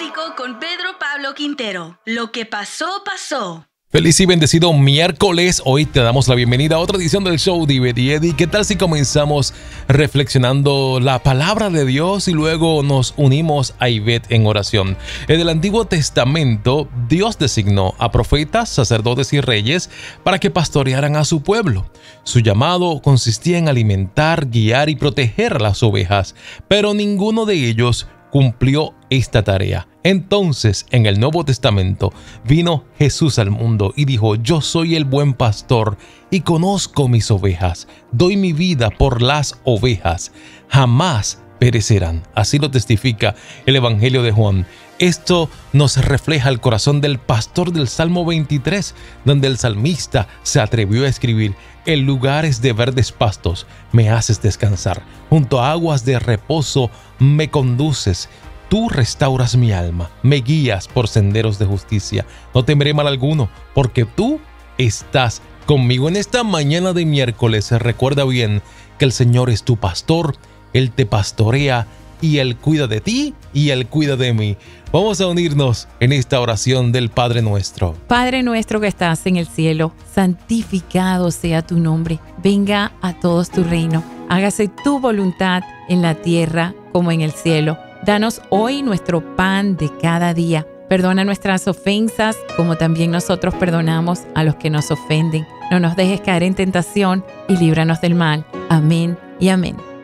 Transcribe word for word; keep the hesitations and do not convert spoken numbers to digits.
Bíblico con Pedro Pablo Quintero. Lo que pasó, pasó. Feliz y bendecido miércoles. Hoy te damos la bienvenida a otra edición del show de Ivette y Eddie. ¿Qué tal si comenzamos reflexionando la palabra de Dios y luego nos unimos a Ivette en oración? En el Antiguo Testamento, Dios designó a profetas, sacerdotes y reyes para que pastorearan a su pueblo. Su llamado consistía en alimentar, guiar y proteger a las ovejas, pero ninguno de ellos cumplió esta tarea. Entonces, en el Nuevo Testamento, vino Jesús al mundo y dijo: yo soy el buen pastor y conozco mis ovejas, doy mi vida por las ovejas, jamás perecerán. Así lo testifica el Evangelio de Juan. Esto nos refleja el corazón del pastor del Salmo veintitrés, donde el salmista se atrevió a escribir: en lugares de verdes pastos me haces descansar, junto a aguas de reposo me conduces. Tú restauras mi alma, me guías por senderos de justicia. No temeré mal alguno, porque tú estás conmigo. En esta mañana de miércoles, recuerda bien que el Señor es tu pastor, Él te pastorea y Él cuida de ti y Él cuida de mí. Vamos a unirnos en esta oración del Padre Nuestro. Padre nuestro que estás en el cielo, santificado sea tu nombre. Venga a todos tu reino. Hágase tu voluntad en la tierra como en el cielo. Danos hoy nuestro pan de cada día. Perdona nuestras ofensas, como también nosotros perdonamos a los que nos ofenden. No nos dejes caer en tentación y líbranos del mal. Amén y amén.